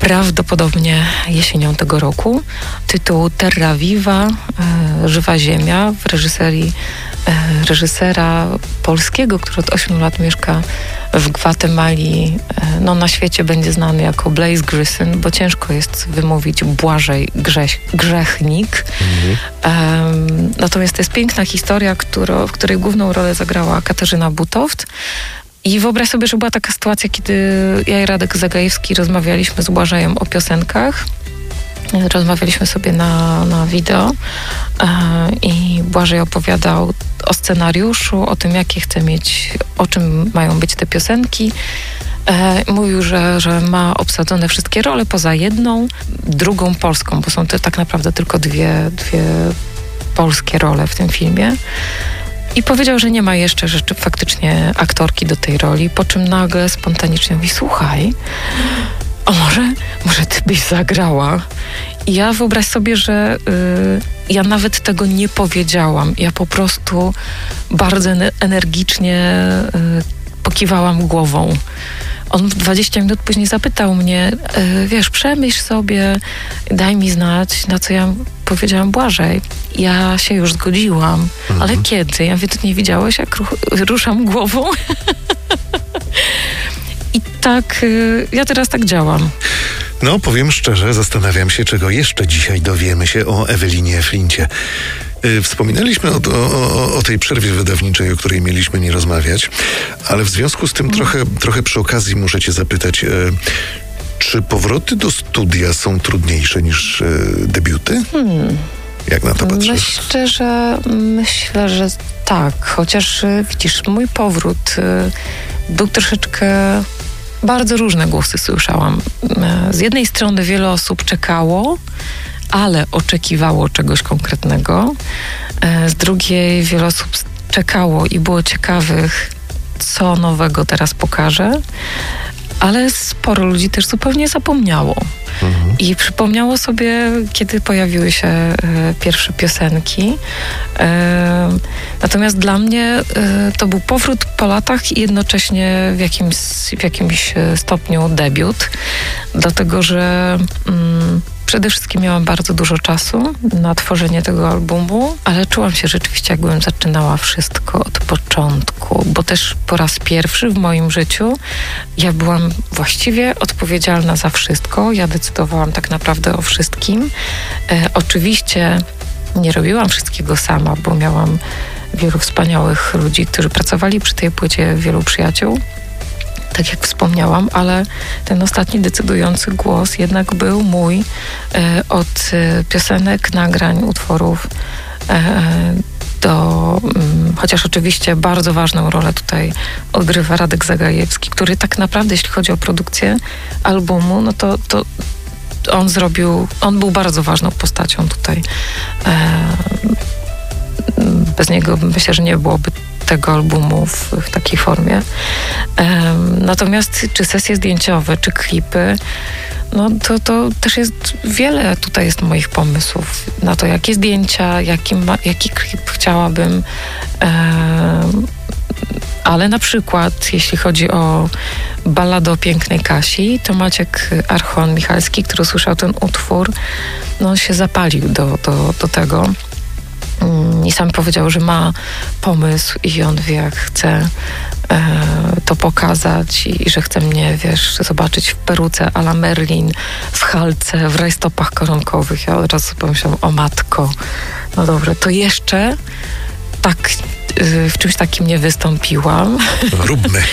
prawdopodobnie jesienią tego roku. Tytuł Terra Viva, Żywa Ziemia, w reżyserii reżysera polskiego, który od 8 lat mieszka w Gwatemali. Na świecie będzie znany jako Blaise Grisson, bo ciężko jest wymówić Błażej Grzechnik. Natomiast to jest piękna historia, w której główną rolę zagrała Katarzyna Butoft. I wyobraź sobie, że była taka sytuacja, kiedy ja i Radek Zagajewski rozmawialiśmy z Błażejem o piosenkach. Rozmawialiśmy sobie na wideo i Błażej opowiadał o scenariuszu, o tym, jakie chce mieć, o czym mają być te piosenki. Mówił, że ma obsadzone wszystkie role poza jedną, drugą polską, bo są to tak naprawdę tylko dwie polskie role w tym filmie. I powiedział, że nie ma jeszcze faktycznie aktorki do tej roli, po czym nagle spontanicznie mówi: słuchaj, a może ty byś zagrała? I ja wyobraź sobie, że ja nawet tego nie powiedziałam. Ja po prostu bardzo energicznie pokiwałam głową. On 20 minut później zapytał mnie, przemyśl sobie, daj mi znać, na co ja powiedziałam: Błażej, ja się już zgodziłam, ale kiedy? Ja mówię: ty nie widziałeś, jak ruszam głową? I tak, ja teraz tak działam. No, powiem szczerze, zastanawiam się, czego jeszcze dzisiaj dowiemy się o Ewelinie Flincie. Wspominaliśmy o tej przerwie wydawniczej, o której mieliśmy nie rozmawiać, ale w związku z tym trochę przy okazji muszę cię zapytać, czy powroty do studia są trudniejsze niż debiuty? Jak na to patrzysz? Myślę, że tak. Chociaż widzisz, mój powrót był troszeczkę... Bardzo różne głosy słyszałam. Z jednej strony wiele osób czekało, ale oczekiwało czegoś konkretnego. Z drugiej wiele osób czekało i było ciekawych, co nowego teraz pokażę. Ale sporo ludzi też zupełnie zapomniało. I przypomniało sobie, kiedy pojawiły się pierwsze piosenki. Natomiast dla mnie to był powrót po latach i jednocześnie w jakimś stopniu debiut. Dlatego, że przede wszystkim miałam bardzo dużo czasu na tworzenie tego albumu, ale czułam się rzeczywiście, jakbym zaczynała wszystko od początku, bo też po raz pierwszy w moim życiu ja byłam właściwie odpowiedzialna za wszystko. Ja decydowałam tak naprawdę o wszystkim. Oczywiście nie robiłam wszystkiego sama, bo miałam wielu wspaniałych ludzi, którzy pracowali przy tej płycie, wielu przyjaciół. Tak jak wspomniałam, ale ten ostatni decydujący głos jednak był mój, od piosenek, nagrań, utworów chociaż oczywiście bardzo ważną rolę tutaj odgrywa Radek Zagajewski, który tak naprawdę, jeśli chodzi o produkcję albumu, no to on był bardzo ważną postacią tutaj. Bez niego myślę, że nie byłoby tego albumu w takiej formie. Natomiast czy sesje zdjęciowe, czy klipy, no to też jest wiele tutaj jest moich pomysłów na to, jakie zdjęcia, jaki klip chciałabym. Ale na przykład, jeśli chodzi o balladę o pięknej Kasi, to Maciek Archon-Michalski, który usłyszał ten utwór, on się zapalił do tego. I sam powiedział, że ma pomysł i on wie, jak chce to pokazać i że chce mnie, zobaczyć w peruce à la Merlin, w halce, w rajstopach koronkowych. Ja od razu pomyślałam: o matko, no dobrze, to jeszcze tak w czymś takim nie wystąpiłam. Róbmy.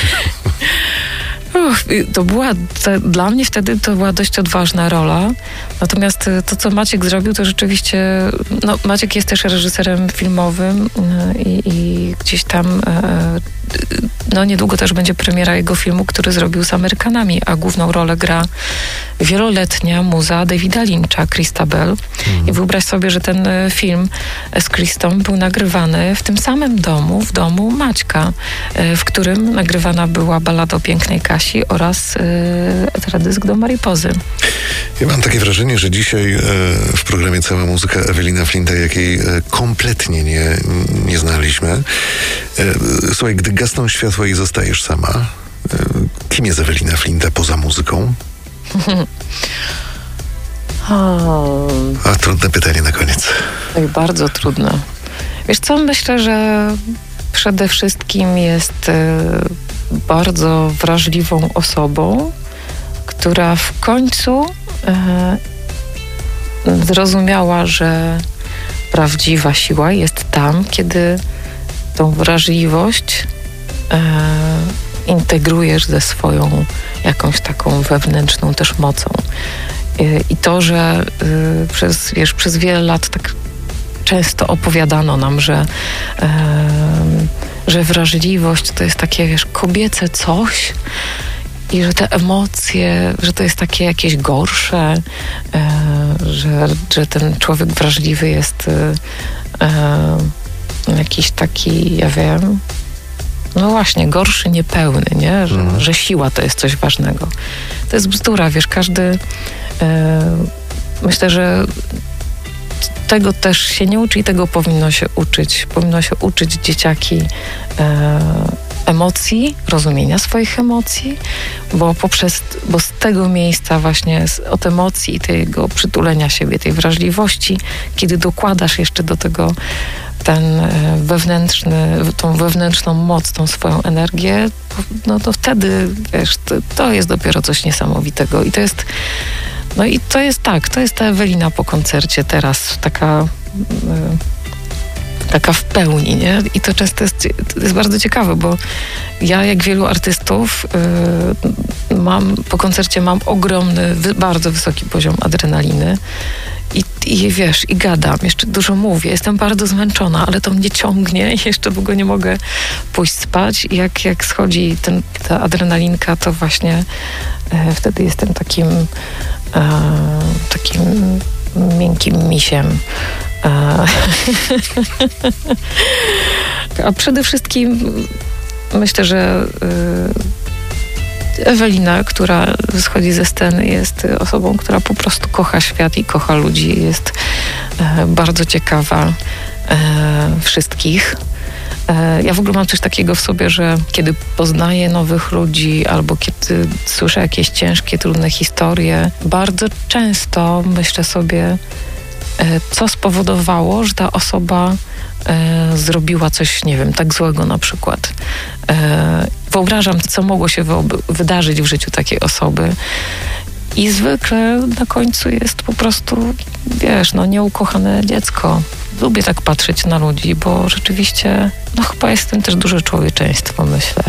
Dla mnie wtedy to była dość odważna rola. Natomiast to, co Maciek zrobił, to rzeczywiście... Maciek jest też reżyserem filmowym i gdzieś tam... niedługo też będzie premiera jego filmu, który zrobił z Amerykanami, a główną rolę gra wieloletnia muza Davida Lyncha, Christa Bell. I wyobraź sobie, że ten film z Christą był nagrywany w tym samym domu, w domu Maćka, w którym nagrywana była ballada o pięknej Kasi oraz teledysk do Maripozy. Ja mam takie wrażenie, że dzisiaj w programie Cała Muzyka Ewelina Flinta, jakiej kompletnie nie znaliśmy. Słuchaj, gdy gasną światła i zostajesz sama, kim jest Ewelina Flinta poza muzyką? A trudne pytanie na koniec. Tak, bardzo trudne. Wiesz co, myślę, że przede wszystkim jest bardzo wrażliwą osobą, która w końcu zrozumiała, że prawdziwa siła jest tam, kiedy tą wrażliwość integrujesz ze swoją jakąś taką wewnętrzną też mocą. I to, że przez wiele lat tak często opowiadano nam, że wrażliwość to jest takie, kobiece coś i że te emocje, że to jest takie jakieś gorsze, że ten człowiek wrażliwy jest jakiś taki, ja wiem, no właśnie, gorszy, niepełny, nie? Że siła to jest coś ważnego. To jest bzdura, każdy... myślę, że tego też się nie uczy i tego powinno się uczyć. Powinno się uczyć dzieciaki emocji, rozumienia swoich emocji, bo z tego miejsca właśnie od emocji i tego przytulenia siebie, tej wrażliwości, kiedy dokładasz jeszcze do tego tą wewnętrzną moc, tą swoją energię, no to wtedy, to jest dopiero coś niesamowitego. I to jest to jest ta Ewelina po koncercie teraz, taka w pełni, nie? I to często jest bardzo ciekawe, bo ja, jak wielu artystów, po koncercie mam ogromny, bardzo wysoki poziom adrenaliny i gadam, jeszcze dużo mówię, jestem bardzo zmęczona, ale to mnie ciągnie i jeszcze długo nie mogę pójść spać. I jak schodzi ta adrenalinka, to właśnie wtedy jestem takim miękkim misiem. A przede wszystkim myślę, że Ewelina, która schodzi ze sceny, jest osobą, która po prostu kocha świat i kocha ludzi. Jest bardzo ciekawa wszystkich. Ja w ogóle mam coś takiego w sobie, że kiedy poznaję nowych ludzi albo kiedy słyszę jakieś ciężkie, trudne historie, bardzo często myślę sobie, co spowodowało, że ta osoba zrobiła coś, nie wiem, tak złego na przykład. Wyobrażam, co mogło się wydarzyć w życiu takiej osoby. I zwykle na końcu jest po prostu, nieukochane dziecko. Lubię tak patrzeć na ludzi, bo rzeczywiście, chyba jest w tym też duże człowieczeństwo, myślę.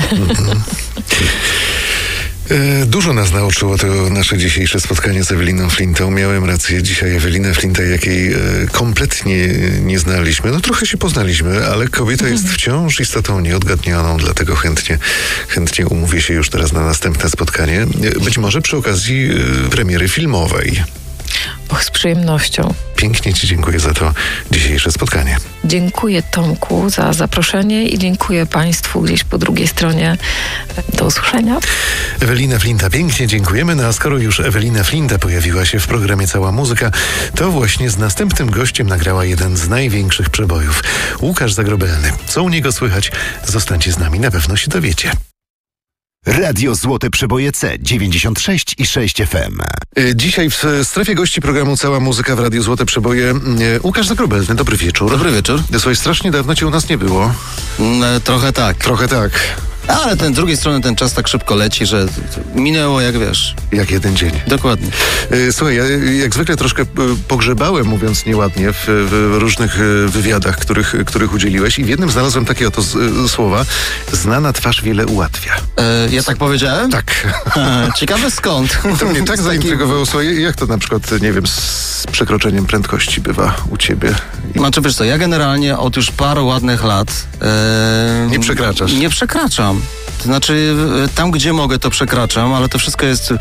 Dużo nas nauczyło to nasze dzisiejsze spotkanie z Eweliną Flintą. Miałem rację, dzisiaj Ewelinę Flintę, jakiej kompletnie nie znaliśmy. Trochę się poznaliśmy, ale kobieta jest wciąż istotą nieodgadnioną, dlatego chętnie umówię się już teraz na następne spotkanie. Być może przy okazji premiery filmowej. Z przyjemnością. Pięknie Ci dziękuję za to dzisiejsze spotkanie. Dziękuję, Tomku, za zaproszenie i dziękuję Państwu gdzieś po drugiej stronie. Do usłyszenia. Ewelina Flinta, pięknie dziękujemy. A skoro już Ewelina Flinta pojawiła się w programie Cała Muzyka, to właśnie z następnym gościem nagrała jeden z największych przebojów. Łukasz Zagrobelny. Co u niego słychać? Zostańcie z nami, na pewno się dowiecie. Radio Złote Przeboje C 96,6 FM. Dzisiaj w strefie gości programu Cała Muzyka w Radiu Złote Przeboje Łukasz Zagrobelny. Dobry wieczór. Dobry wieczór. Słuchaj, strasznie dawno cię u nas nie było. Trochę tak. Trochę tak. Ale z drugiej strony ten czas tak szybko leci, że minęło jak wiesz. Jak jeden dzień. Dokładnie. Słuchaj, ja jak zwykle troszkę pogrzebałem, mówiąc nieładnie, w różnych wywiadach, których udzieliłeś i w jednym znalazłem takie oto słowa: znana twarz wiele ułatwia. Ja tak powiedziałem? Tak. Ciekawe skąd. To mnie tak zaintrygowało. Słuchaj, jak to na przykład, nie wiem, z przekroczeniem prędkości bywa u ciebie? Znaczy wiesz co, ja generalnie od już paru ładnych lat nie przekraczasz? Nie przekraczam. To znaczy, tam gdzie mogę, to przekraczam, ale to wszystko jest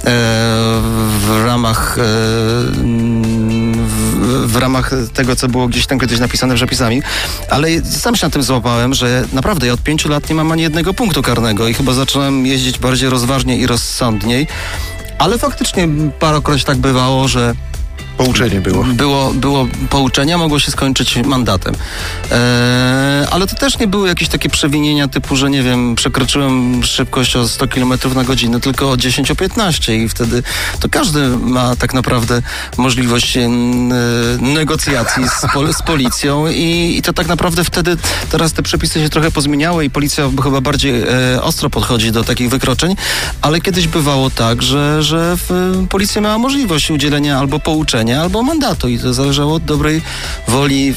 w ramach tego, co było gdzieś tam kiedyś napisane przepisami. Ale sam się na tym złapałem, że naprawdę ja od 5 lat nie mam ani jednego punktu karnego i chyba zacząłem jeździć bardziej rozważnie i rozsądniej. Ale faktycznie parokroć tak bywało, że Pouczenie było. Było pouczenie, mogło się skończyć mandatem. Ale to też nie były jakieś takie przewinienia typu, że nie wiem, przekroczyłem szybkość o 100 km na godzinę, tylko o 10, o 15 i wtedy to każdy ma tak naprawdę możliwość negocjacji z policją i to tak naprawdę wtedy, teraz te przepisy się trochę pozmieniały i policja chyba bardziej ostro podchodzi do takich wykroczeń, ale kiedyś bywało tak, że policja miała możliwość udzielenia albo pouczenia, albo mandatu i to zależało od dobrej woli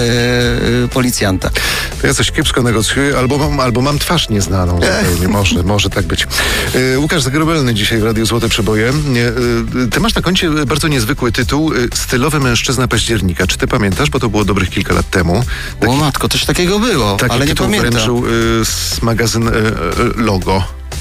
policjanta. To ja coś kiepsko negocjuję, albo mam twarz nieznaną zupełnie. Może tak być. Łukasz Zagrobelny dzisiaj w Radiu Złote Przeboje. Ty masz na koncie bardzo niezwykły tytuł Stylowy mężczyzna października. Czy ty pamiętasz? Bo to było dobrych kilka lat temu. O matko, coś takiego było, ale nie pamiętam. Wręczył z magazyn Logo.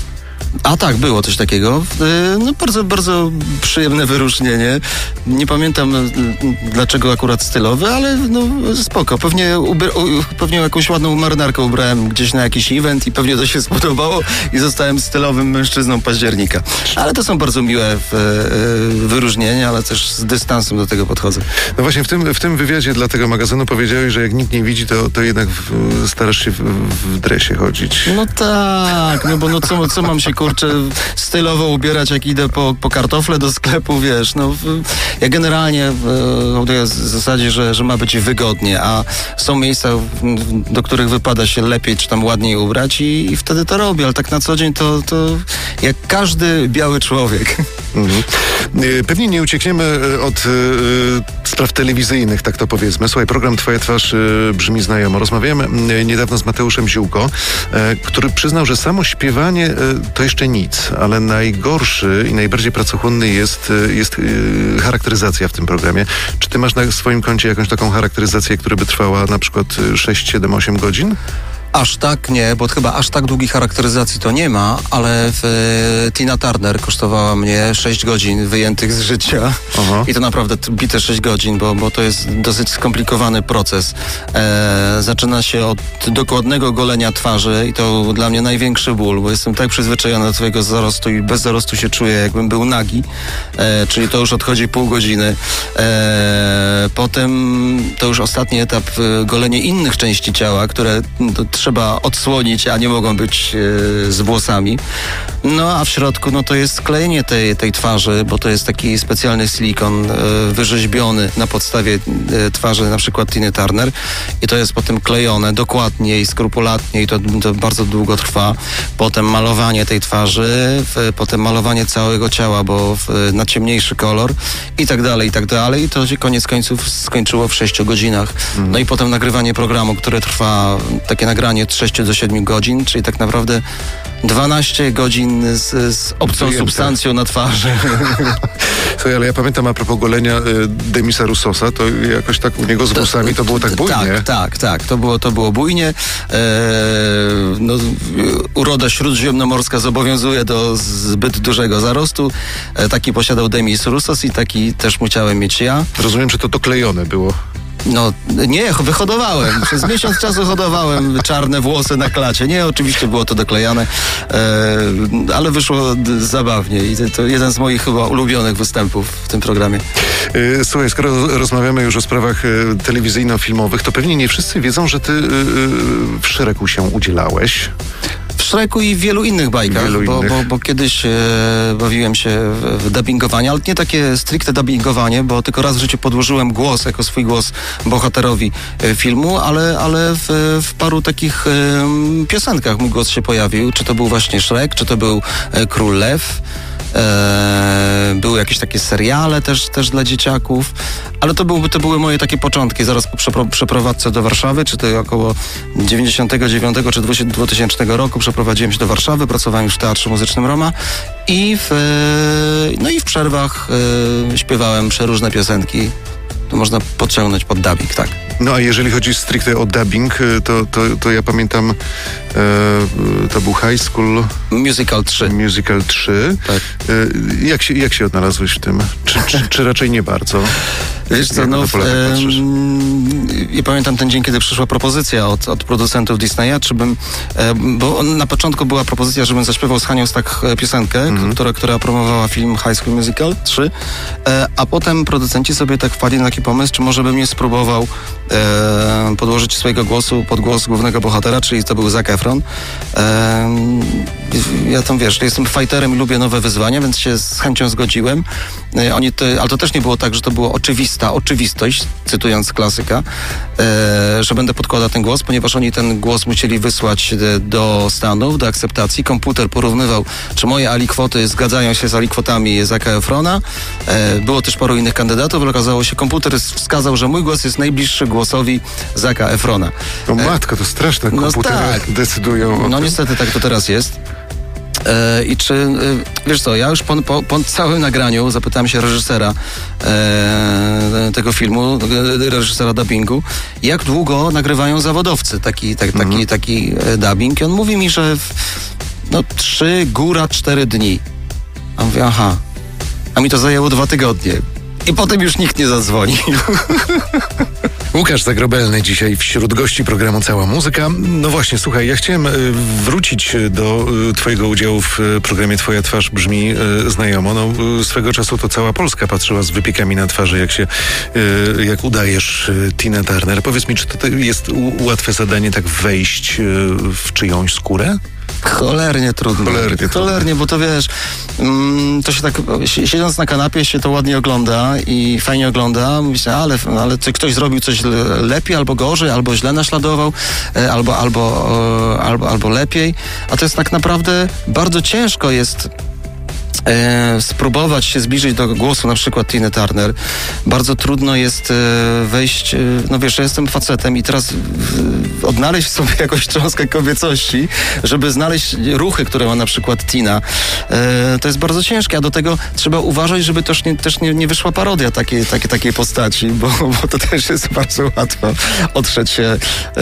A tak, było coś takiego. No bardzo, bardzo przyjemne wyróżnienie. Nie pamiętam dlaczego akurat stylowy, ale no spoko. Pewnie jakąś ładną marynarkę ubrałem gdzieś na jakiś event i pewnie to się spodobało i zostałem stylowym mężczyzną października. Ale to są bardzo miłe wyróżnienia, ale też z dystansem do tego podchodzę. No właśnie w tym wywiadzie dla tego magazynu powiedziałeś, że jak nikt nie widzi, to jednak starasz się w dresie chodzić. No tak, no bo no co mam się kurczę stylowo ubierać, jak idę po kartofle do sklepu, wiesz, no ja generalnie hołduję w zasadzie, że ma być wygodnie, a są miejsca, do których wypada się lepiej czy tam ładniej ubrać i wtedy to robię, ale tak na co dzień to jak każdy biały człowiek. Mhm. Pewnie nie uciekniemy od spraw telewizyjnych, tak to powiedzmy. Słuchaj, program Twoja twarz brzmi znajomo. Rozmawiałem niedawno z Mateuszem Ziółko, który przyznał, że samo śpiewanie to jeszcze nic, ale najgorszy i najbardziej pracochłonny jest charakteryzacja w tym programie. Czy ty masz na swoim koncie jakąś taką charakteryzację, która by trwała na przykład 6, 7, 8 godzin? Aż tak nie, bo chyba aż tak długiej charakteryzacji to nie ma, ale Tina Turner kosztowała mnie 6 godzin wyjętych z życia. Aha. I to naprawdę bite 6 godzin, bo to jest dosyć skomplikowany proces. Zaczyna się od dokładnego golenia twarzy i to dla mnie największy ból, bo jestem tak przyzwyczajony do swojego zarostu i bez zarostu się czuję, jakbym był nagi, czyli to już odchodzi pół godziny. Potem to już ostatni etap, golenie innych części ciała, które trzeba odsłonić, a nie mogą być z włosami. No a w środku no to jest sklejenie tej twarzy, bo to jest taki specjalny silikon wyrzeźbiony na podstawie twarzy na przykład Tiny Turner i to jest potem klejone dokładnie i skrupulatnie i to bardzo długo trwa. Potem malowanie tej twarzy, potem malowanie całego ciała, bo na ciemniejszy kolor i tak dalej, i tak dalej. I to się koniec końców skończyło w 6 godzinach. No i potem nagrywanie programu, które trwa, takie nagranie od 6 do 7 godzin, czyli tak naprawdę 12 godzin z obcą substancją na twarzy. Słuchaj, ale ja pamiętam a propos golenia Demisa Roussos'a, to jakoś tak u niego z włosami to było tak bujnie. Tak. To było bujnie. Uroda śródziemnomorska zobowiązuje do zbyt dużego zarostu. Taki posiadał Demis Roussos i taki też musiałem mieć ja. Rozumiem, że to klejone było. No nie, wyhodowałem. Przez miesiąc czasu hodowałem czarne włosy na klacie. Nie, oczywiście było to doklejane, ale wyszło zabawnie i to jeden z moich chyba ulubionych występów w tym programie. Słuchaj, skoro rozmawiamy już o sprawach telewizyjno-filmowych, to pewnie nie wszyscy wiedzą, że ty w Shreku się udzielałeś. W Shreku i w wielu innych bajkach, bo kiedyś bawiłem się w dubbingowanie, ale nie takie stricte dubbingowanie, bo tylko raz w życiu podłożyłem głos, jako swój głos bohaterowi filmu, ale w paru takich piosenkach mój głos się pojawił. Czy to był właśnie Shrek, czy to był Król Lew. Były jakieś takie seriale też dla dzieciaków, ale to były moje takie początki. Zaraz po przeprowadzce do Warszawy, czy to około 99 czy 2000 roku przeprowadziłem się do Warszawy, pracowałem już w Teatrze Muzycznym Roma i w przerwach śpiewałem przeróżne piosenki. To można podciągnąć pod dubbing, tak. No a jeżeli chodzi stricte o dubbing, to ja pamiętam, to był High School Musical 3. Musical 3. Tak. Jak się odnalazłeś w tym? Czy raczej nie bardzo? Wiesz co, ja pamiętam ten dzień, kiedy przyszła propozycja od producentów Disneya, bo na początku była propozycja, żebym zaśpiewał z Hanią Stach piosenkę, która promowała film High School Musical 3, a potem producenci sobie tak wpadli na taki pomysł, czy może bym nie spróbował podłożyć swojego głosu pod głos głównego bohatera, czyli to był Zac Efron. Ja tam, wiesz, jestem fighterem i lubię nowe wyzwania, więc się z chęcią zgodziłem. Ale to też nie było tak, że to było oczywistość, cytując klasyka, że będę podkładał ten głos, ponieważ oni ten głos musieli wysłać do Stanów, do akceptacji. Komputer porównywał, czy moje alikwoty zgadzają się z alikwotami Zaca Efrona. Było też paru innych kandydatów, ale okazało się, komputer wskazał, że mój głos jest najbliższy głosowi Zaca Efrona. No matko, to straszne, komputery decydują o tym. No niestety tak to teraz jest. I czy, wiesz co, ja już po całym nagraniu zapytałem się reżysera tego filmu, reżysera dubbingu, jak długo nagrywają zawodowcy taki dubbing. I on mówi mi, że 3, góra 4 dni. A mówię, aha. A mi to zajęło 2 tygodnie. I potem już nikt nie zadzwonił. Łukasz Zagrobelny dzisiaj wśród gości programu Cała Muzyka. No właśnie, słuchaj, ja chciałem wrócić do twojego udziału w programie Twoja twarz brzmi znajomo. No, swego czasu to cała Polska patrzyła z wypiekami na twarzy, jak udajesz Tinę Turner. Powiedz mi, czy to jest łatwe zadanie tak wejść w czyjąś skórę? Cholernie trudno. Cholernie, bo to wiesz, to się tak, siedząc na kanapie się to ładnie ogląda i fajnie ogląda. Myślę, ale czy ktoś zrobił coś lepiej albo gorzej, albo źle naśladował, albo lepiej. A to jest tak naprawdę bardzo ciężko jest spróbować się zbliżyć do głosu na przykład Tiny Turner. Bardzo trudno jest wejść, no wiesz, ja jestem facetem i teraz odnaleźć sobie jakąś cząstkę kobiecości, żeby znaleźć ruchy, które ma na przykład Tina. To jest bardzo ciężkie, a do tego trzeba uważać, żeby też nie wyszła parodia takiej postaci, bo to też jest bardzo łatwo otrzeć się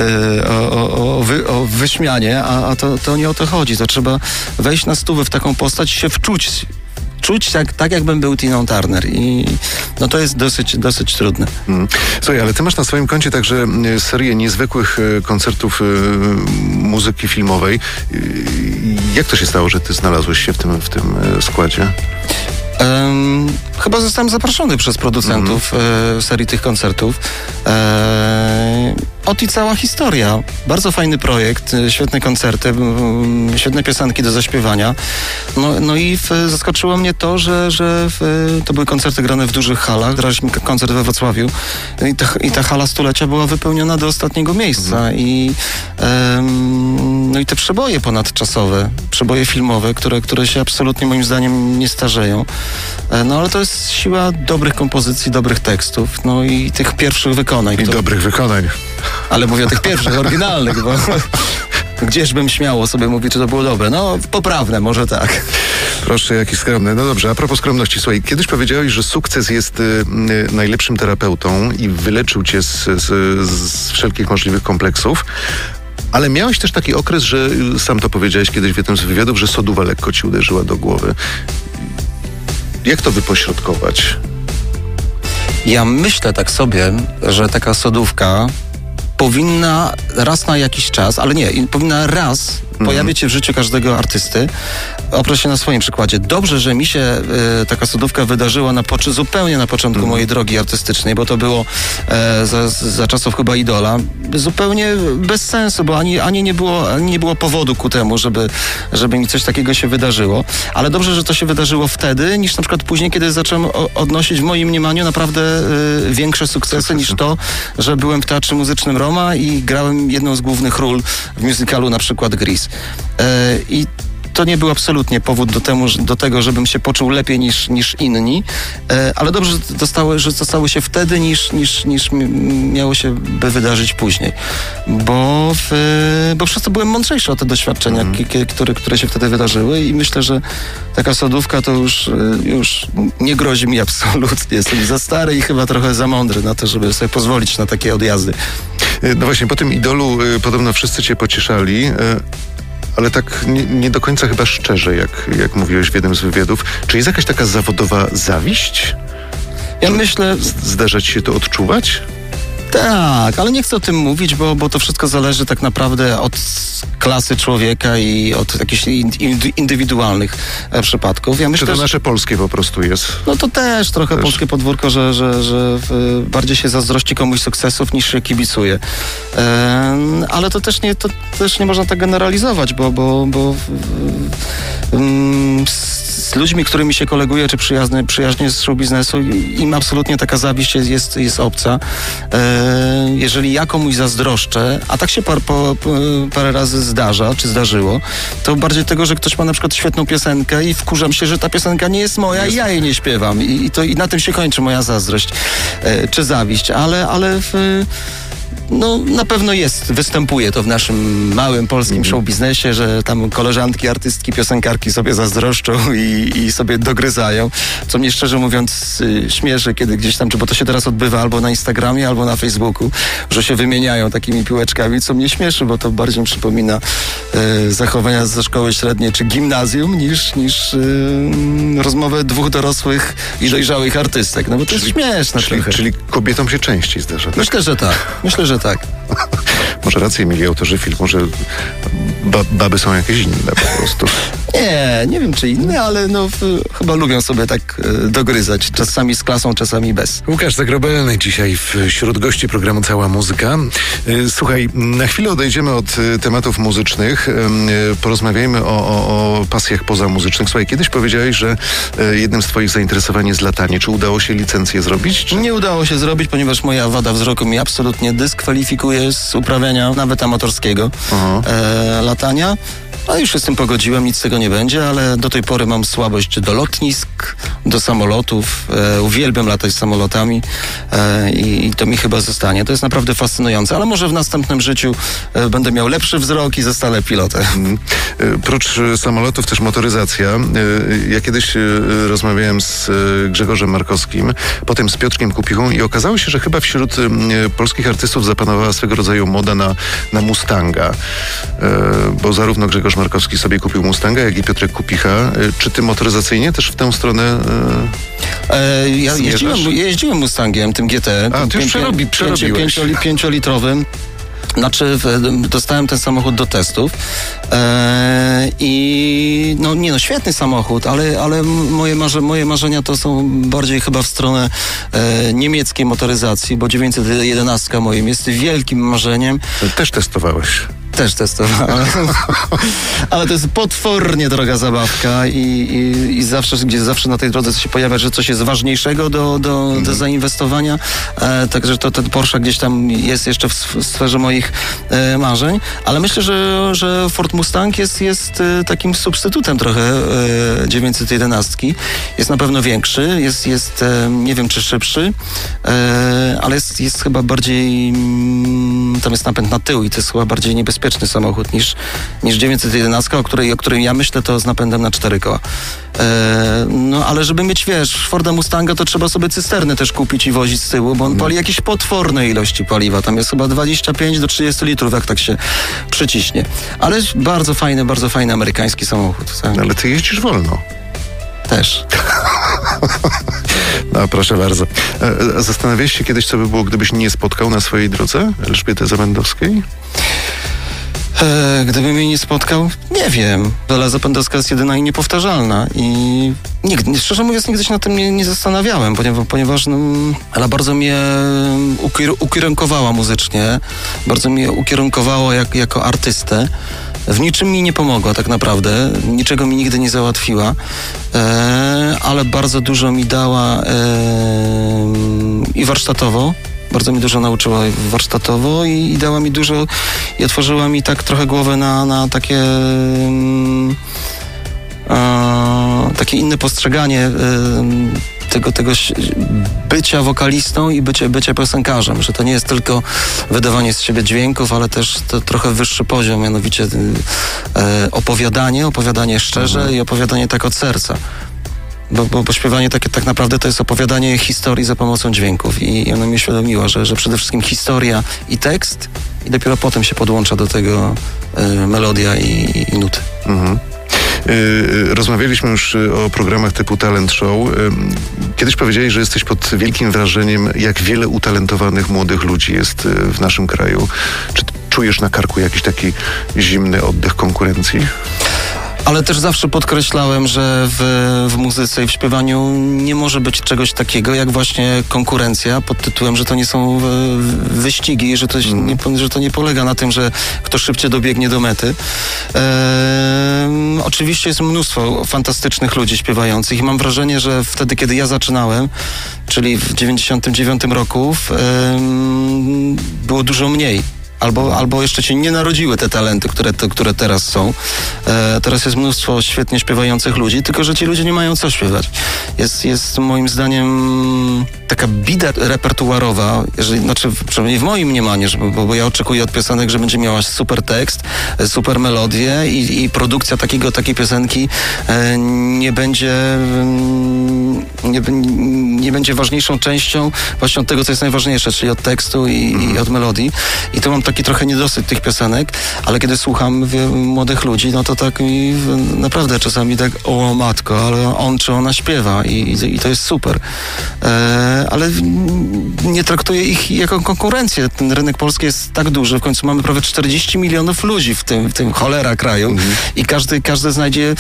o wyśmianie, a to nie o to chodzi. To trzeba wejść na stówę w taką postać i się wczuć tak jakbym był Tiną Turner i no to jest dosyć trudne. Słuchaj, ale ty masz na swoim koncie także serię niezwykłych koncertów muzyki filmowej. Jak to się stało, że ty znalazłeś się w tym składzie? Chyba zostałem zaproszony przez producentów serii tych koncertów. I cała historia. Bardzo fajny projekt, świetne koncerty, świetne piosenki do zaśpiewania. No i zaskoczyło mnie to, że to były koncerty grane w dużych halach. Graliśmy koncert we Wrocławiu i ta hala stulecia była wypełniona do ostatniego miejsca. No i te przeboje ponadczasowe, przeboje filmowe, które się absolutnie moim zdaniem nie starzeją. No ale to jest siła dobrych kompozycji, dobrych tekstów, no i tych pierwszych wykonań. Dobrych wykonań. Ale mówię o tych pierwszych, oryginalnych, bo gdzieżbym śmiało sobie mówić, czy to było dobre. No, poprawne, może tak. Proszę, jaki skromny. No dobrze, a propos skromności. Słuchaj, kiedyś powiedziałeś, że sukces jest najlepszym terapeutą i wyleczył cię z wszelkich możliwych kompleksów. Ale miałeś też taki okres, że sam to powiedziałeś kiedyś w jednym z wywiadów, że soduwa lekko ci uderzyła do głowy. Jak to wypośrodkować? Ja myślę tak sobie, że taka sodówka powinna raz na jakiś czas, ale nie, powinna raz pojawić się w życiu każdego artysty. Oprę się na swoim przykładzie. Dobrze, że mi się taka sodówka wydarzyła zupełnie na początku mojej drogi artystycznej, bo to było za czasów chyba Idola. Zupełnie bez sensu, bo ani nie było powodu ku temu, żeby mi coś takiego się wydarzyło. Ale dobrze, że to się wydarzyło wtedy, niż na przykład później, kiedy zacząłem odnosić w moim mniemaniu naprawdę większe sukcesy niż to, że byłem w Teatrze Muzycznym Roma i grałem jedną z głównych ról w musicalu na przykład Grease. I to nie był absolutnie powód do tego, żebym się poczuł lepiej niż inni, ale dobrze, że zostało się wtedy, niż miało się by wydarzyć później. Bo przez to byłem mądrzejszy o te doświadczenia, które się wtedy wydarzyły i myślę, że taka sodówka to już nie grozi mi absolutnie. Jestem za stary i chyba trochę za mądry na to, żeby sobie pozwolić na takie odjazdy. No właśnie, po tym Idolu podobno wszyscy cię pocieszali. ale tak nie do końca chyba szczerze, jak mówiłeś w jednym z wywiadów. Czy jest jakaś taka zawodowa zawiść? Ja myślę... Zdarza ci się to odczuwać? Tak, ale nie chcę o tym mówić, bo to wszystko zależy tak naprawdę od klasy człowieka i od jakichś indywidualnych przypadków. Ja myślę, czy to nasze polskie po prostu jest? No to też trochę polskie podwórko, że bardziej się zazdrości komuś sukcesów niż się kibicuje. Ale to też nie można tak generalizować, bo z ludźmi, którymi się koleguję, czy przyjaźnie z show biznesu, im absolutnie taka zawiść jest obca. Jeżeli ja komuś zazdroszczę, a tak się parę razy zdarza, czy zdarzyło, to bardziej tego, że ktoś ma na przykład świetną piosenkę i wkurzam się, że ta piosenka nie jest moja i ja jej nie śpiewam. I na tym się kończy moja zazdrość, czy zawiść, ale no na pewno występuje to w naszym małym polskim show biznesie, że tam koleżanki, artystki, piosenkarki sobie zazdroszczą i sobie dogryzają, co mnie szczerze mówiąc śmieszy, kiedy gdzieś tam, bo to się teraz odbywa albo na Instagramie, albo na Facebooku, że się wymieniają takimi piłeczkami, co mnie śmieszy, bo to bardziej przypomina zachowania ze szkoły średniej czy gimnazjum niż rozmowę dwóch dorosłych i dojrzałych artystek, no bo to jest śmieszne trochę. Czyli kobietom się częściej zdarza, tak? Myślę, że tak. Może rację mieli autorzy filmu, że baby są jakieś inne po prostu. Nie wiem czy inne, ale chyba lubią sobie tak dogryzać. Czasami z klasą, czasami bez. Łukasz Zagrobelny dzisiaj wśród gości programu Cała Muzyka. Słuchaj, na chwilę odejdziemy od tematów muzycznych. Porozmawiajmy o pasjach pozamuzycznych. Słuchaj, kiedyś powiedziałeś, że jednym z twoich zainteresowań jest latanie. Czy udało się licencję zrobić? Czy... Nie udało się zrobić, ponieważ moja wada wzroku mnie absolutnie dyskwalifikuje z uprawiania nawet amatorskiego latania. A już się z tym pogodziłem, nic z tego nie będzie, ale do tej pory mam słabość do lotnisk, do samolotów. Uwielbiam latać samolotami i to mi chyba zostanie. To jest naprawdę fascynujące, ale może w następnym życiu będę miał lepszy wzrok i zostanę pilotem. Prócz samolotów też motoryzacja. Ja kiedyś rozmawiałem z Grzegorzem Markowskim, potem z Piotrkiem Kupichą i okazało się, że chyba wśród polskich artystów zapanowała swego rodzaju moda na Mustanga, bo zarówno Grzegorz Markowski sobie kupił Mustanga, jak i Piotrek Kupicha. Czy ty motoryzacyjnie też w tę stronę ja jeździłem Mustangiem, tym GT. A, ty już przerobiłeś. 5-litrowym. Znaczy, dostałem ten samochód do testów i świetny samochód, ale moje marzenia to są bardziej chyba w stronę niemieckiej motoryzacji, bo 911 moim jest wielkim marzeniem. Też testowałeś. Też testowałem, ale to jest potwornie droga zabawka i zawsze na tej drodze się pojawia, że coś jest ważniejszego do zainwestowania, także to ten Porsche gdzieś tam jest jeszcze w sferze moich marzeń, ale myślę, że Ford Mustang jest takim substytutem trochę 911. Jest na pewno większy, jest nie wiem czy szybszy, ale jest chyba bardziej, tam jest napęd na tył i to jest chyba bardziej niebezpieczny samochód niż 911, o której ja myślę, to z napędem na 4 koła. Ale żeby mieć, Forda Mustanga, to trzeba sobie cysterny też kupić i wozić z tyłu, bo on pali jakieś potworne ilości paliwa. Tam jest chyba 25 do 30 litrów, jak tak się przyciśnie. Ale bardzo fajny amerykański samochód. Tak? Ale ty jeździsz wolno. Też. No, proszę bardzo. Zastanawiałeś się kiedyś, co by było, gdybyś nie spotkał na swojej drodze Elżbiety Zapędowskiej? Gdybym jej nie spotkał, nie wiem. Ela Zapędowska jest jedyna i niepowtarzalna i szczerze mówiąc nigdy się nad tym nie zastanawiałem, ponieważ Ela bardzo mnie ukierunkowała muzycznie, bardzo mnie ukierunkowała jako artystę. W niczym mi nie pomogła tak naprawdę, niczego mi nigdy nie załatwiła, ale bardzo dużo mi dała i warsztatowo. Bardzo mi dużo nauczyła warsztatowo i dała mi dużo i otworzyła mi tak trochę głowę na takie inne postrzeganie tego bycia wokalistą i bycia piosenkarzem, że to nie jest tylko wydawanie z siebie dźwięków, ale też to trochę wyższy poziom, mianowicie opowiadanie szczerze i opowiadanie tak od serca. Bo śpiewanie tak naprawdę to jest opowiadanie historii za pomocą dźwięków i ona mi uświadomiła, że przede wszystkim historia i tekst i dopiero potem się podłącza do tego melodia i nuty. Mhm. Rozmawialiśmy już o programach typu Talent Show. Kiedyś powiedziałeś, że jesteś pod wielkim wrażeniem, jak wiele utalentowanych młodych ludzi jest w naszym kraju. Czy czujesz na karku jakiś taki zimny oddech konkurencji? Ale też zawsze podkreślałem, że w muzyce i w śpiewaniu nie może być czegoś takiego jak właśnie konkurencja pod tytułem, że to nie są wyścigi, że to nie polega na tym, że kto szybciej dobiegnie do mety. Oczywiście jest mnóstwo fantastycznych ludzi śpiewających i mam wrażenie, że wtedy, kiedy ja zaczynałem, czyli w 99 roku, było dużo mniej. Albo jeszcze się nie narodziły te talenty, które teraz są. Teraz jest mnóstwo świetnie śpiewających ludzi, tylko że ci ludzie nie mają co śpiewać. Jest moim zdaniem taka bida repertuarowa, przynajmniej w moim mniemaniu, bo ja oczekuję od piosenek, że będzie miała super tekst, super melodię i produkcja takiej piosenki nie będzie ważniejszą częścią właśnie od tego, co jest najważniejsze, czyli od tekstu i od melodii. I to mam taki trochę niedosyt tych piosenek, ale kiedy słucham młodych ludzi, no to tak mi naprawdę czasami tak, o matko, ale on czy ona śpiewa i to jest super. Ale nie traktuję ich jako konkurencję. Ten rynek polski jest tak duży, w końcu mamy prawie 40 milionów ludzi w tym cholera kraju i każdy znajdzie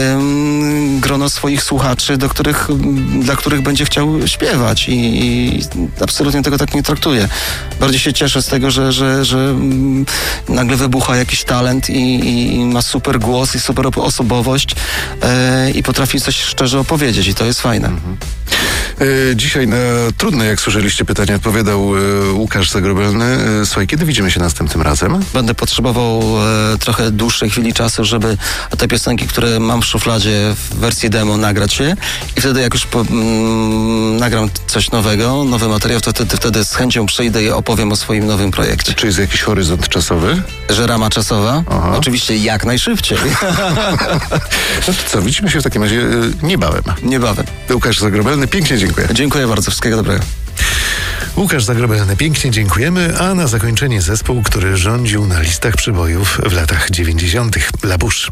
grono swoich słuchaczy, dla których będzie chciał śpiewać i absolutnie tego tak nie traktuję. Bardziej się cieszę z tego, że nagle wybucha jakiś talent i ma super głos i super osobowość i potrafi coś szczerze opowiedzieć i to jest fajne. Dzisiaj na trudne, jak słyszeliście, pytania odpowiadał Łukasz Zagrobelny. Słuchaj, kiedy widzimy się następnym razem? Będę potrzebował trochę dłuższej chwili czasu, żeby te piosenki, które mam w szufladzie w wersji demo, nagrać się i wtedy jak już nagram coś nowego, nowy materiał, to wtedy z chęcią przyjdę i opowiem o swoim nowym projekcie. Czy jest jakiś horyzont czasowy? Że rama czasowa? Aha. Oczywiście jak najszybciej. No to co, widzimy się w takim razie niebawem. Łukasz Zagrobelny, pięknie dziękuję. Dziękuję bardzo, wszystkiego dobrego. Łukasz Zagrobelny, pięknie dziękujemy, a na zakończenie zespół, który rządził na listach przebojów w latach 90. La Bouche.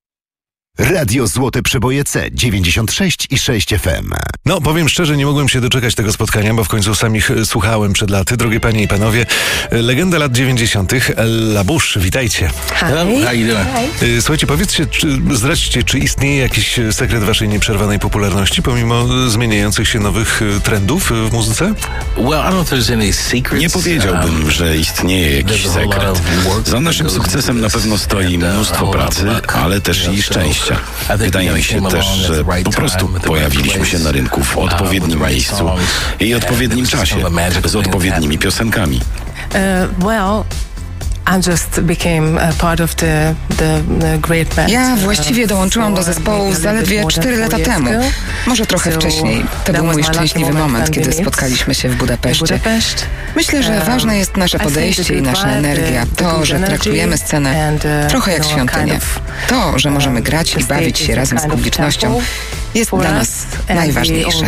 Radio Złote Przeboje C 96,6 FM. No, powiem szczerze, nie mogłem się doczekać tego spotkania, bo w końcu sam ich słuchałem przed laty. Drogie panie i panowie, legenda lat 90. La Bouche, witajcie. Słuchajcie, powiedzcie, zdradźcie, czy istnieje jakiś sekret waszej nieprzerwanej popularności, pomimo zmieniających się nowych trendów w muzyce? Nie powiedziałbym, że istnieje jakiś sekret. Za naszym sukcesem na pewno stoi mnóstwo pracy, ale też i szczęścia. Wydaje mi się też, że po prostu pojawiliśmy się na rynku w odpowiednim miejscu i odpowiednim czasie, z odpowiednimi piosenkami. Ja właściwie dołączyłam do zespołu zaledwie 4 lata temu. Może trochę wcześniej. To był mój szczęśliwy moment, kiedy spotkaliśmy się w Budapeszcie. Myślę, że ważne jest nasze podejście i nasza energia. To, że traktujemy scenę trochę jak świątynię. To, że możemy grać i bawić się razem z publicznością, jest dla nas najważniejsze.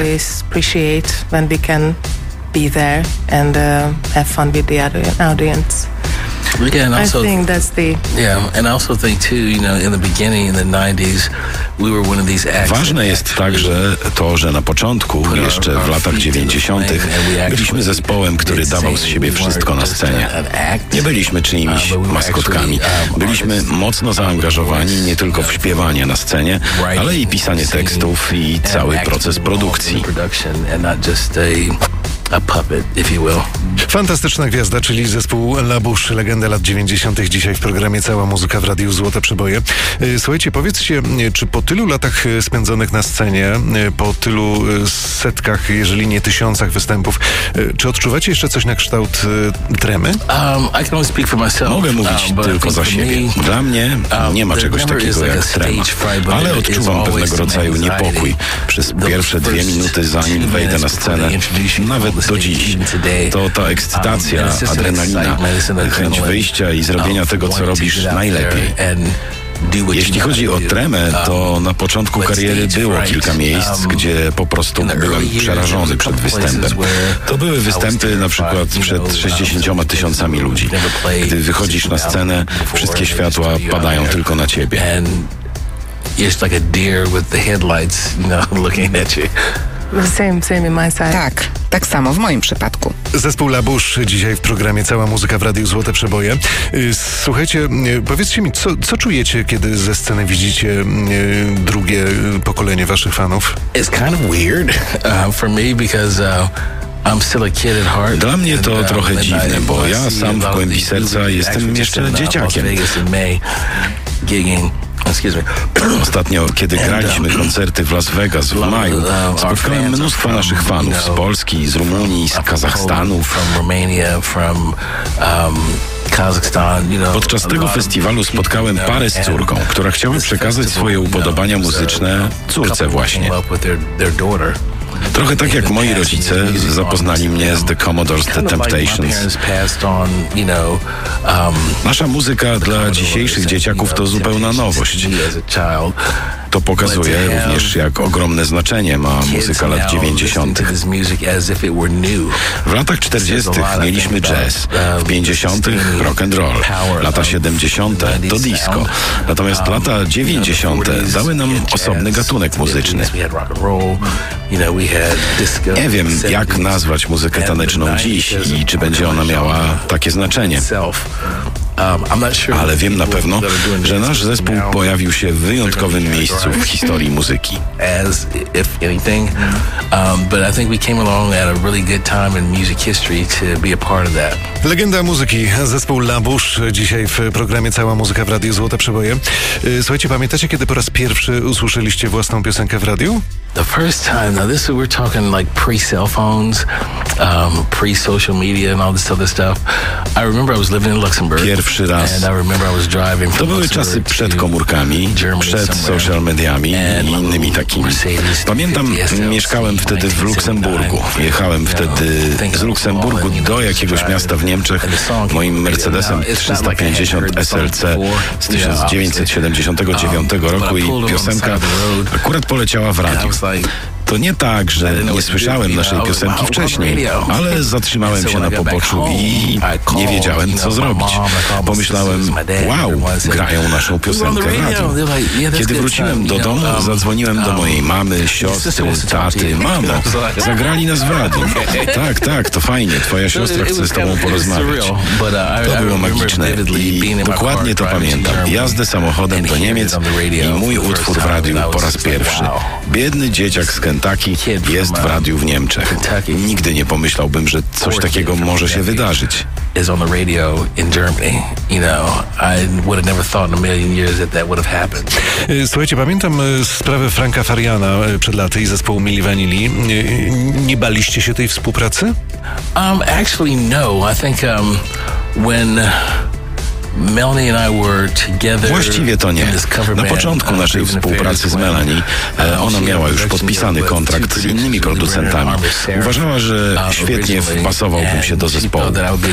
Be there and have fun with the audience. Yeah, and also, I think that's and I also think too, in the beginning, in the 90s, we were one of these acts. Ważne jest także to, że na początku, jeszcze w latach 90., byliśmy zespołem, który dawał z siebie wszystko na scenie. Nie byliśmy czyimiś maskotkami. Byliśmy mocno zaangażowani nie tylko w śpiewanie na scenie, ale i pisanie tekstów i cały proces produkcji. A puppet, if you will. Fantastyczna gwiazda, czyli zespół La Bouche, legenda lat 90. Dzisiaj w programie Cała Muzyka w Radiu Złote Przeboje. Słuchajcie, powiedzcie, czy po tylu latach spędzonych na scenie, po tylu setkach, jeżeli nie tysiącach występów, czy odczuwacie jeszcze coś na kształt tremy? I can only speak for myself. Mogę mówić tylko za siebie. Dla mnie nie ma czegoś takiego jak trema, ale odczuwam pewnego rodzaju niepokój przez pierwsze 2 minuty, zanim wejdę na scenę. Nawet do dziś. To ta ekscytacja, adrenalina, chęć wyjścia i zrobienia tego, co robisz najlepiej. Jeśli chodzi o tremę, to na początku kariery było kilka miejsc, gdzie po prostu byłem przerażony przed występem. To były występy na przykład przed 60 tysiącami ludzi. Gdy wychodzisz na scenę, wszystkie światła padają tylko na ciebie. It's like a deer with the headlights, looking at you. Same in my side. Tak samo w moim przypadku. Zespół La Bouche dzisiaj w programie Cała Muzyka w Radiu Złote Przeboje. Słuchajcie, powiedzcie mi, co czujecie, kiedy ze sceny widzicie drugie pokolenie waszych fanów? It's kind of weird for me because I'm still a kid at heart. Dla mnie to trochę dziwne, bo ja sam w głębi serca jestem jeszcze dzieciakiem. Ostatnio, kiedy graliśmy koncerty w Las Vegas w maju, spotkałem mnóstwo naszych fanów z Polski, z Rumunii, z Kazachstanu. Podczas tego festiwalu spotkałem parę z córką, która chciała przekazać swoje upodobania muzyczne córce właśnie. Trochę tak jak moi rodzice zapoznali mnie z The Commodores, The Temptations. Nasza muzyka dla dzisiejszych dzieciaków to zupełna nowość. To pokazuje również, jak ogromne znaczenie ma muzyka lat 90. W latach 40. mieliśmy jazz, w 50. rock and roll, lata 70. to disco. Natomiast lata 90. dały nam osobny gatunek muzyczny. Nie wiem, jak nazwać muzykę taneczną dziś i czy będzie ona miała takie znaczenie. Ale wiem na pewno, że nasz zespół pojawił się w wyjątkowym miejscu w historii muzyki. Legenda muzyki, zespół La Bouche dzisiaj w programie Cała Muzyka w Radiu Złote Przeboje. Słuchajcie, pamiętacie, kiedy po raz pierwszy usłyszeliście własną piosenkę w radiu? The first time, now we're talking like pre-cell phones, pre-social media and all this other stuff. I remember I was living in Luxembourg. Pierwszy raz. To były czasy przed komórkami, przed social mediami i innymi takimi. Pamiętam, mieszkałem wtedy w Luksemburgu. Jechałem wtedy z Luksemburgu do jakiegoś miasta w Niemczech moim Mercedesem 350 SLC z 1979 roku i piosenka akurat poleciała w radiu. To nie tak, że nie słyszałem naszej piosenki wcześniej, ale zatrzymałem się na poboczu i nie wiedziałem, co zrobić. Pomyślałem, wow, grają naszą piosenkę w radiu. Kiedy wróciłem do domu, zadzwoniłem do mojej mamy, siostry, taty. Mamo, zagrali nas w radiu. Tak, to fajnie, twoja siostra chce z tobą porozmawiać. To było magiczne i dokładnie to pamiętam. Jazdę samochodem do Niemiec i mój utwór w radiu po raz pierwszy. Biedny dzieciak z Kentucky jest w radiu w Niemczech. Nigdy nie pomyślałbym, że coś takiego może się wydarzyć. Słuchajcie, pamiętam sprawę Franka Fariana przed laty i zespołu Milli Vanilli. Nie baliście się tej współpracy? Actually no. I think when Melanie and I were together. Właściwie to nie. Na początku naszej współpracy z Melanie ona miała już podpisany kontrakt z innymi producentami. Uważała, że świetnie wpasowałbym się do zespołu.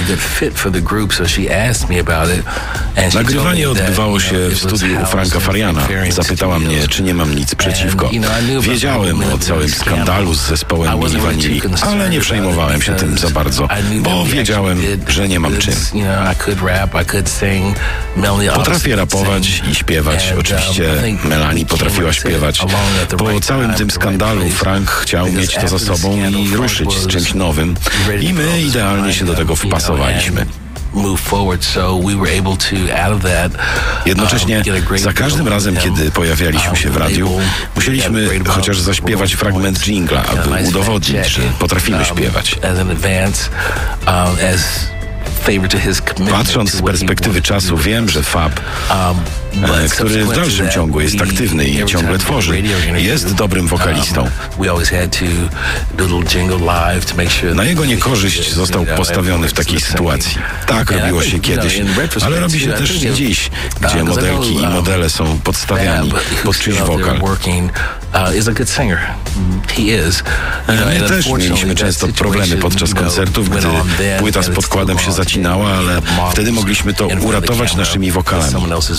Nagrywanie odbywało się w studiu u Franka Fariana. Zapytała mnie, czy nie mam nic przeciwko. Wiedziałem o całym skandalu z zespołem Milli Vanilli, ale nie przejmowałem się tym za bardzo, bo wiedziałem, że nie mam czym. Potrafię rapować i śpiewać. Oczywiście Melanie potrafiła śpiewać. Po całym tym skandalu Frank chciał mieć to za sobą i ruszyć z czymś nowym. I my idealnie się do tego wpasowaliśmy. Jednocześnie za każdym razem, kiedy pojawialiśmy się w radiu, musieliśmy chociaż zaśpiewać fragment dżingla, aby udowodnić, że potrafimy śpiewać. Patrząc z perspektywy czasu, wiem, że Fab, który w dalszym ciągu jest aktywny i ciągle tworzy, jest dobrym wokalistą. Na jego niekorzyść został postawiony w takiej sytuacji. Tak robiło się kiedyś, ale robi się też dziś, gdzie modelki i modele są podstawiani pod czyjś wokal. My też mieliśmy często problemy podczas koncertów, gdy płyta z podkładem się zacięła. odcinała, ale wtedy mogliśmy to uratować naszymi wokalami.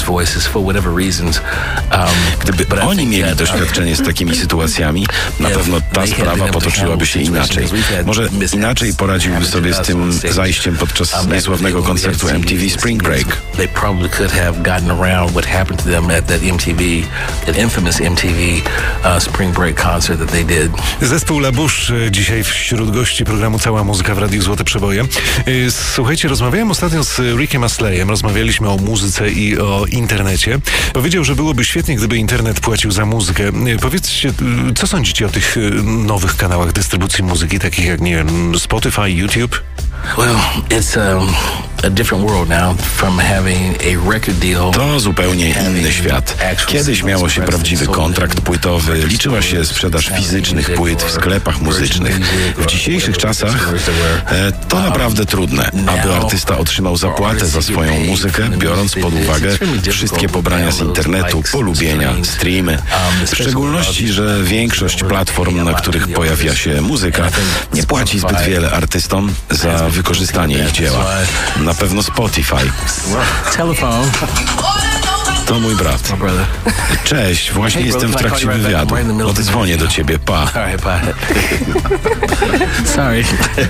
Gdyby oni mieli doświadczenie z takimi sytuacjami, na pewno ta sprawa potoczyłaby się inaczej. Może inaczej poradziłby sobie z tym zajściem podczas niesławnego koncertu MTV Spring Break. They probably could have gotten around what happened to them at that infamous MTV Spring Break concert that they did. Zespół La Bouche dzisiaj wśród gości programu Cała Muzyka w Radiu Złote Przeboje. Słuchajcie, rozmawiałem ostatnio z Rickiem Astleyem, rozmawialiśmy o muzyce i o internecie. Powiedział, że byłoby świetnie, gdyby internet płacił za muzykę. Powiedzcie, co sądzicie o tych nowych kanałach dystrybucji muzyki, takich jak, nie wiem, Spotify, YouTube? Well, it's a different world now from having a record deal. To zupełnie inny świat. Kiedyś miało się prawdziwy kontrakt płytowy, liczyła się sprzedaż fizycznych płyt w sklepach muzycznych. W dzisiejszych czasach to naprawdę trudne, aby artysta otrzymał zapłatę za swoją muzykę, biorąc pod uwagę wszystkie pobrania z internetu, polubienia, streamy. W szczególności, że większość platform, na których pojawia się muzyka, nie płaci zbyt wiele artystom za wykorzystanie ich dzieła. Na pewno Spotify. Telefon. To mój brat. Cześć, właśnie jestem w trakcie wywiadu. Oddzwonię do ciebie, pa. Sorry.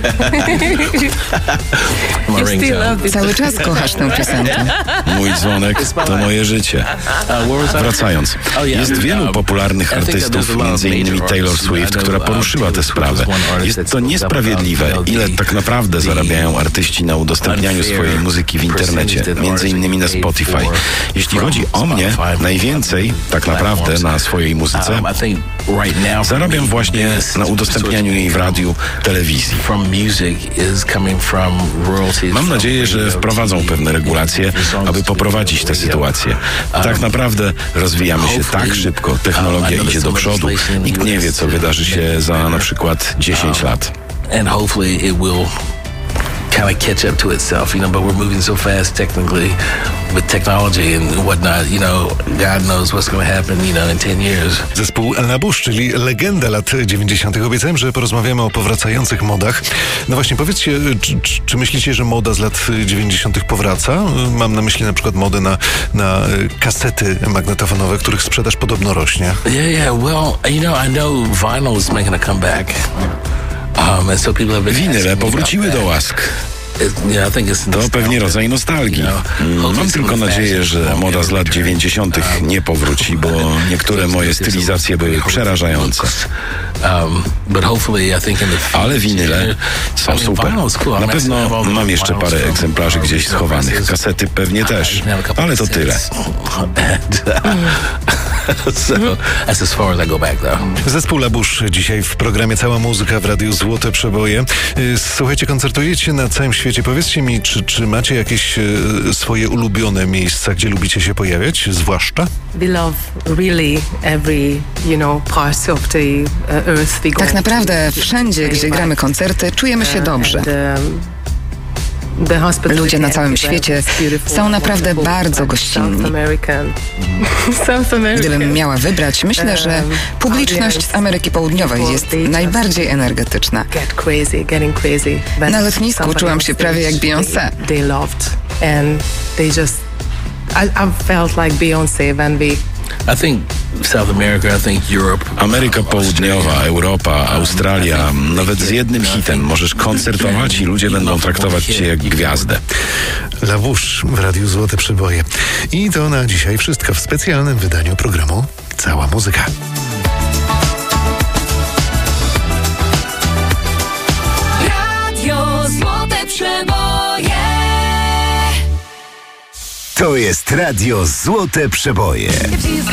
Cały czas kochasz tę piosenkę. Mój dzwonek to moje życie. Wracając, jest wielu popularnych artystów, m.in. Taylor Swift, która poruszyła tę sprawę. Jest to niesprawiedliwe, ile tak naprawdę zarabiają artyści na udostępnianiu swojej muzyki w internecie, m.in. na Spotify. Jeśli chodzi o mnie, najwięcej tak naprawdę na swojej muzyce zarabiam właśnie na udostępnianiu jej w radiu, telewizji. Mam nadzieję, że wprowadzą pewne regulacje, aby poprowadzić tę sytuację. Tak naprawdę rozwijamy się tak szybko, technologia idzie do przodu. Nikt nie wie, co wydarzy się za na przykład 10 lat. And hopefully it will kind of catch up to itself, but we're moving so fast technically with technology and whatnot, God knows what's going to happen, in 10 years. Zespół La Bouche, czyli legenda lat 90. Obiecałem, że porozmawiamy o powracających modach. No właśnie, powiedzcie, czy myślicie, że moda z lat 90. powraca? Mam na myśli na przykład modę na kasety magnetofonowe, których sprzedaż podobno rośnie. Yeah, well, I know vinyl is making a comeback. Winyle powróciły do łask. To pewnie rodzaj nostalgii. Mam tylko nadzieję, że moda z lat 90. nie powróci, bo niektóre moje stylizacje były przerażające. Ale winyle są super. Na pewno mam jeszcze parę egzemplarzy gdzieś schowanych. Kasety pewnie też, ale to tyle. That's as far as I go back, though. Zespół La Bouche dzisiaj w programie Cała Muzyka w Radiu Złote Przeboje. Słuchajcie, koncertujecie na całym świecie. Powiedzcie mi, czy macie jakieś swoje ulubione miejsca, gdzie lubicie się pojawiać, zwłaszcza? We love really every, part of the earth we go. Tak naprawdę wszędzie, gdzie gramy koncerty, czujemy się dobrze. Ludzie na całym świecie są naprawdę bardzo gościnni. Gdybym miała wybrać, myślę, że publiczność z Ameryki Południowej jest najbardziej energetyczna. Na lotnisku czułam się prawie jak Beyoncé. I felt like Beyoncé when we I think South America, I think Europe. Ameryka Południowa, Europa, Australia. Nawet z jednym hitem możesz koncertować i ludzie będą traktować cię jak gwiazdę. La Bouche w Radiu Złote Przeboje. I to na dzisiaj wszystko w specjalnym wydaniu programu Cała Muzyka. Radio Złote Przeboje. To jest Radio Złote Przeboje.